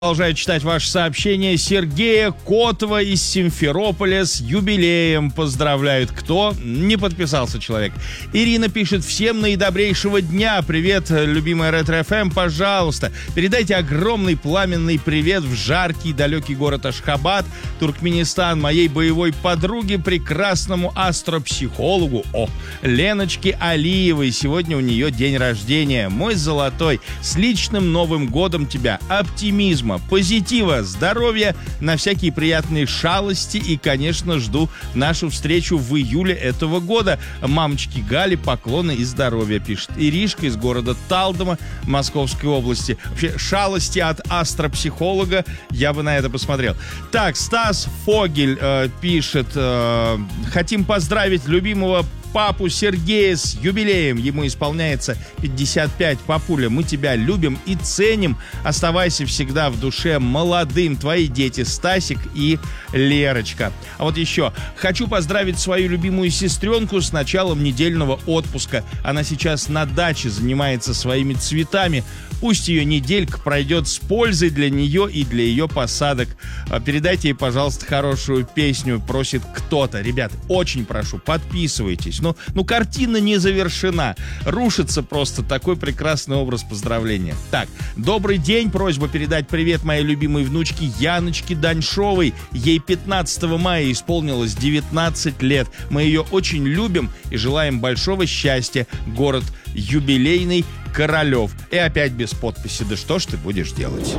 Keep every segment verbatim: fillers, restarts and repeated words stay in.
Продолжаю читать ваши сообщения. Сергея Котова из Симферополя с юбилеем поздравляют. Кто? Не подписался человек. Ирина пишет: всем наидобрейшего дня. Привет, любимая Ретро-эф эм, пожалуйста. Передайте огромный пламенный привет в жаркий далекий город Ашхабад, Туркменистан, моей боевой подруге, прекрасному астропсихологу, о, Леночке Алиевой. Сегодня у нее день рождения. Мой золотой, с личным Новым годом тебя, оптимизма, позитива, здоровья, на всякие приятные шалости и, конечно, жду нашу встречу в июле этого года. Мамочке Гали поклоны и здоровья, пишет Иришка из города Талдома Московской области. Вообще, шалости от астропсихолога, я бы на это посмотрел. Так, Стас Фогель э, пишет: э, хотим поздравить любимого папу Сергея с юбилеем. Ему исполняется пятьдесят пять. Папуля, мы тебя любим и ценим. Оставайся всегда в душе молодым. Твои дети Стасик и Лерочка. А вот еще. Хочу поздравить свою любимую сестренку с началом недельного отпуска. Она сейчас на даче занимается своими цветами. Пусть ее неделька пройдет с пользой для нее и для ее посадок. Передайте ей, пожалуйста, хорошую песню, просит кто-то. Ребят, очень прошу, подписывайтесь. Ну, ну, картина не завершена. Рушится просто такой прекрасный образ поздравления. Так, добрый день. Просьба передать привет моей любимой внучке Яночке Даньшовой. Ей пятнадцатого мая исполнилось девятнадцать лет. Мы ее очень любим и желаем большого счастья. Город юбилейный, Королев. И опять без подписи. Да что ж ты будешь делать?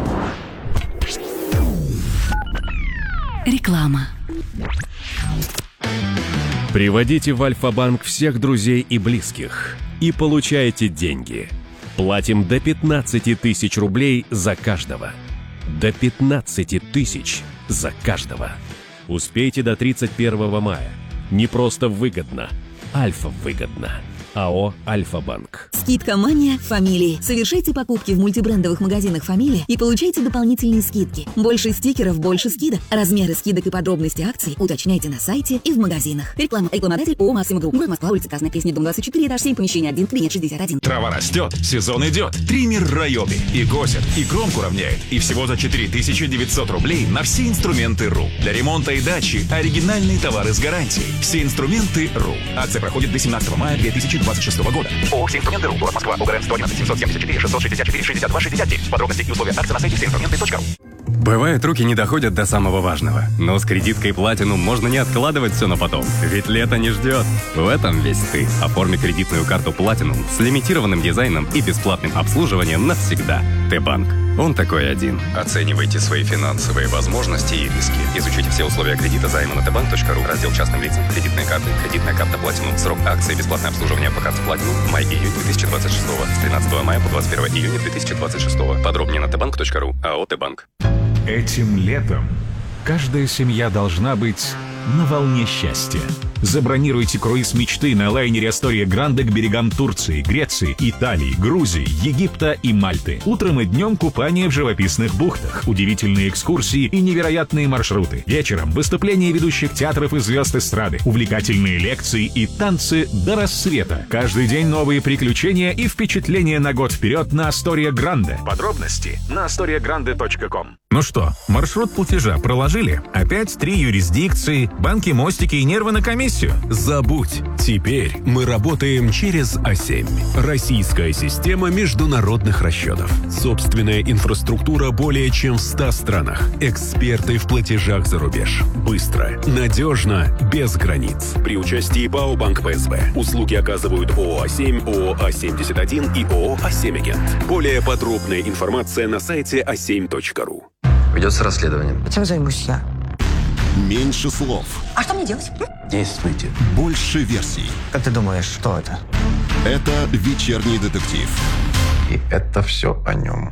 Реклама. Приводите в Альфа-банк всех друзей и близких и получайте деньги. Платим до пятнадцати тысяч рублей за каждого. До пятнадцати тысяч за каждого. Успейте до тридцать первого мая. Не просто выгодно, Альфа выгодно. АО «Альфа-банк». Скидка «Мания» фамилии. Совершайте покупки в мультибрендовых магазинах «Фамилия» и получайте дополнительные скидки. Больше стикеров, больше скидок. Размеры скидок и подробности акций уточняйте на сайте и в магазинах. Реклама. Рекламодатель ООО «Максима Групп». Город Москва, улица Красная Пресня, дом двадцать четыре, этаж семь, помещение один, кабинет шестьдесят один. Трава растет, сезон идет. Триммер Райоби. И косит, и кромку равняет. И всего за четыре тысячи девятьсот рублей на все инструменты РУ. Для ремонта и дачи оригинальные товары с гарантией. Все инструменты РУ. Акция проходит до семнадцатого мая две тысячи двадцать шестого года. ООО «Все инструменты РУ». Город Москва. ОГРН сто одиннадцать семьсот семьдесят четыре шестьсот шестьдесят четыре шестьдесят два шестьдесят девять. Подробности и условия акции на сайте все инструменты точка ру. Бывает, руки не доходят до самого важного. Но с кредиткой Platinum можно не откладывать все на потом. Ведь лето не ждет. В этом весь ты. Оформи кредитную карту Platinum с лимитированным дизайном и бесплатным обслуживанием навсегда. Т-банк. Он такой один. Оценивайте свои финансовые возможности и риски. Изучите все условия кредита займа на тэ банк точка ру. Раздел частным лицам. Кредитные карты. Кредитная карта Platinum. Срок акции. Бесплатное обслуживание по карте Platinum. Май-июнь две тысячи двадцать шестого. С тринадцатого мая по двадцать первое июня две тысячи двадцать шестого. Подробнее на тэ банк точка ру. АО «Т-банк». Этим летом каждая семья должна быть на волне счастья. Забронируйте круиз мечты на лайнере Астория Гранде к берегам Турции, Греции, Италии, Грузии, Египта и Мальты. Утром и днем купание в живописных бухтах, удивительные экскурсии и невероятные маршруты. Вечером выступления ведущих театров и звезд эстрады, увлекательные лекции и танцы до рассвета. Каждый день новые приключения и впечатления на год вперед на Астория Гранде. Подробности на астория гранде точка ком. Ну что, маршрут платежа проложили? Опять три юрисдикции, банки, мостики и нервы на комиссию? Забудь. Теперь мы работаем через а семь. Российская система международных расчетов. Собственная инфраструктура более чем в ста странах. Эксперты в платежах за рубеж. Быстро, надежно, без границ. При участии ПАО «Банк ПСБ». Услуги оказывают ООО «а семь», ООО «а семьдесят один» и ООО «а семь Агент». Более подробная информация на сайте а семь точка ру. Ведется расследование. Чем займусь я? Меньше слов. А что мне делать? Действуйте. Больше версий. Как ты думаешь, что это? Это «Вечерний детектив». И это все о нем.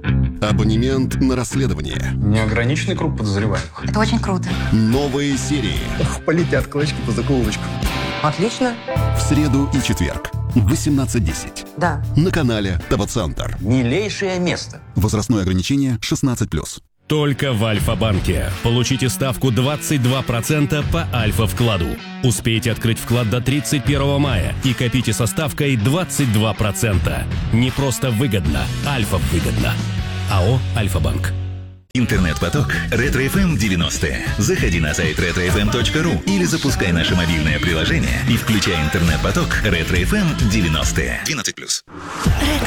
Абонемент на расследование. Неограниченный круг подозреваемых. Это очень круто. Новые серии. Ох, полетят клочки по закоулочку. Отлично. В среду и четверг в восемнадцать десять. Да. На канале ТВ-центр. Милейшее место. Возрастное ограничение шестнадцать плюс. Только в Альфа-банке. Получите ставку двадцать два процента по Альфа-вкладу. Успейте открыть вклад до тридцать первого мая и копите со ставкой двадцать два процента. Не просто выгодно, Альфа выгодно. АО «Альфа-банк». Интернет-поток Ретро-эф эм девяностые. Заходи на сайт ретро эф эм точка ру или запускай наше мобильное приложение и включай интернет-поток Ретро-эф эм девяностые. двенадцать плюс.